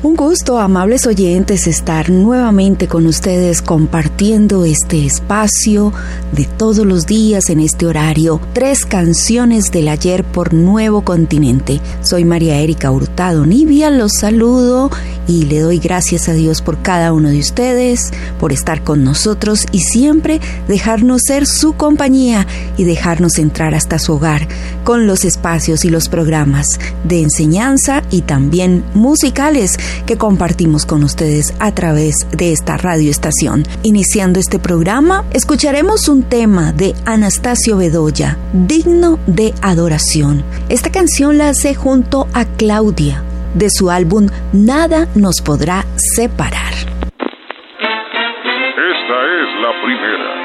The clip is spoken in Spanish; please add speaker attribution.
Speaker 1: Un gusto, amables oyentes, estar nuevamente con ustedes compartiendo este espacio de todos los días en este horario. 3 canciones del ayer por Nuevo Continente. Soy María Erika Hurtado Nibia, los saludo y le doy gracias a Dios por cada uno de ustedes, por estar con nosotros y siempre dejarnos ser su compañía y dejarnos entrar hasta su hogar con los espacios y los programas de enseñanza y también musicales que compartimos con ustedes a través de esta radioestación. Iniciando este programa, escucharemos un tema de Anastasio Bedoya, Digno de Adoración. Esta canción la hace junto a Claudia, de su álbum Nada nos podrá separar.
Speaker 2: Esta es la primera.